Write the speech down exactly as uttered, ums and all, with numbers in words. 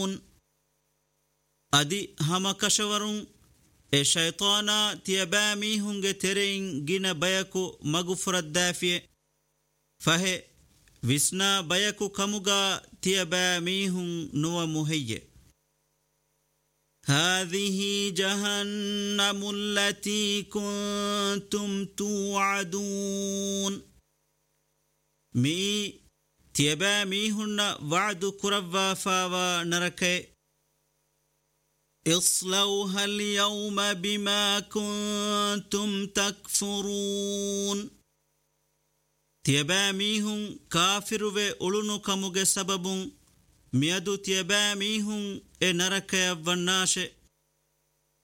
adi hama kashawarun e shaytana tiyaba mihunge terein gina bayaku magufrat dafiye fahe visna bayaku kamuga tiyaba mihun nuwa muhayye هذه جهنم التي كنتم توعدون مي تيبا ميهن وعد كرفا فاوا نركي اصلوها اليوم بما كنتم تكفرون تيبا ميهن كافر و أولونو كموغ سبب ميادو تيبا ميهن e narakaya vannashe